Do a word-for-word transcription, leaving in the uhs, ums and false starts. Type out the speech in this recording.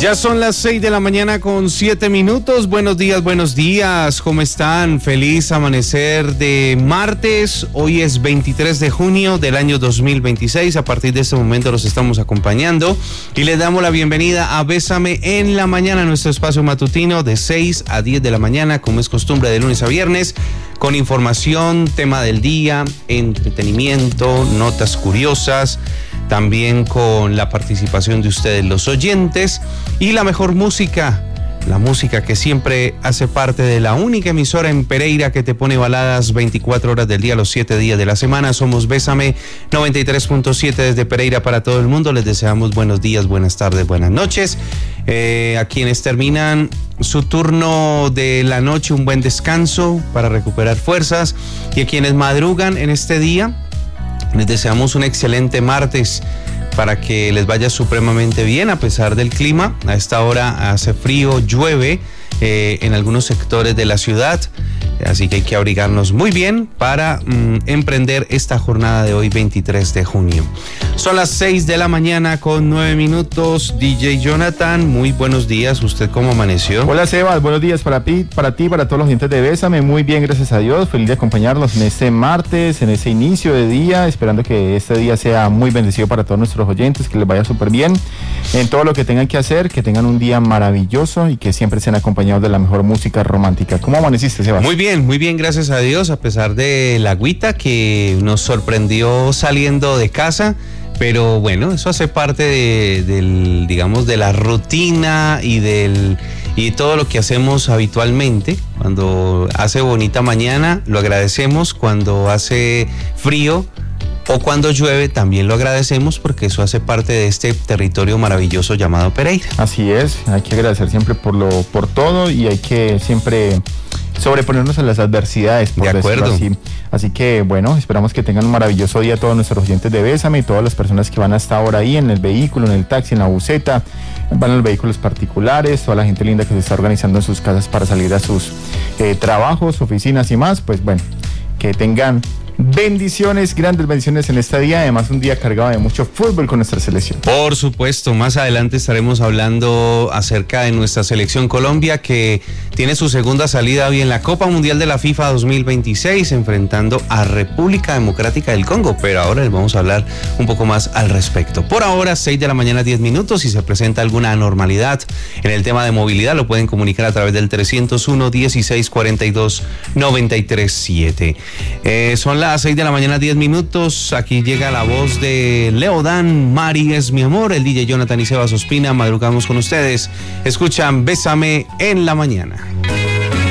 Ya son las seis de la mañana con siete minutos. Buenos días, buenos días. ¿Cómo están? Feliz amanecer de martes. Hoy es veintitrés de junio del año dos mil veintiséis. A partir de este momento los estamos acompañando y les damos la bienvenida a Bésame en la Mañana, nuestro espacio matutino de seis a diez de la mañana, como es costumbre de lunes a viernes, con información, tema del día, entretenimiento, notas curiosas, también con la participación de ustedes, los oyentes, y la mejor música, la música que siempre hace parte de la única emisora en Pereira que te pone baladas veinticuatro horas del día, los siete días de la semana. Somos Bésame noventa y tres punto siete desde Pereira para todo el mundo. Les deseamos buenos días, buenas tardes, buenas noches. Eh, a quienes terminan su turno de la noche, un buen descanso para recuperar fuerzas, y a quienes madrugan en este día, les deseamos un excelente martes para que les vaya supremamente bien a pesar del clima. A esta hora hace frío, llueve eh, en algunos sectores de la ciudad, así que hay que abrigarnos muy bien para mm, emprender esta jornada de hoy, veintitrés de junio. Son las seis de la mañana con nueve minutos. D J Jonathan, muy buenos días. ¿Usted cómo amaneció? Hola Sebas, buenos días para ti, para ti, para todos los oyentes de Bésame. Muy bien, gracias a Dios. Feliz de acompañarnos en este martes, en ese inicio de día, esperando que este día sea muy bendecido para todos nuestros oyentes, que les vaya súper bien en todo lo que tengan que hacer, que tengan un día maravilloso y que siempre sean acompañados de la mejor música romántica. ¿Cómo amaneciste, Sebas? Muy bien, muy bien, gracias a Dios, a pesar de la agüita que nos sorprendió saliendo de casa. Pero bueno, eso hace parte de, del, digamos, de la rutina y del y todo lo que hacemos habitualmente. Cuando hace bonita mañana, lo agradecemos. Cuando hace frío o cuando llueve, también lo agradecemos, porque eso hace parte de este territorio maravilloso llamado Pereira. Así es, hay que agradecer siempre por lo, por todo, y hay que siempre sobreponernos a las adversidades, por de acuerdo. Así. Así que bueno, esperamos que tengan un maravilloso día todos nuestros oyentes de Bésame y todas las personas que van hasta ahora ahí en el vehículo, en el taxi, en la buseta, van en los vehículos particulares, toda la gente linda que se está organizando en sus casas para salir a sus eh, trabajos, oficinas y más. Pues bueno, que tengan bendiciones, grandes bendiciones en este día, además un día cargado de mucho fútbol con nuestra selección. Por supuesto, más adelante estaremos hablando acerca de nuestra selección Colombia, que tiene su segunda salida hoy en la Copa Mundial de la FIFA dos mil veintiséis, enfrentando a República Democrática del Congo, pero ahora les vamos a hablar un poco más al respecto. Por ahora, seis de la mañana, diez minutos, si se presenta alguna anormalidad en el tema de movilidad, lo pueden comunicar a través del trescientos uno, dieciséis cuarenta y dos, noventa y tres siete. Eh, son las seis de la mañana, diez minutos. Aquí llega la voz de Leodán, Mari es mi amor, el D J Jonathan y Sebas Ospina. Madrugamos con ustedes. Escuchan Bésame en la Mañana.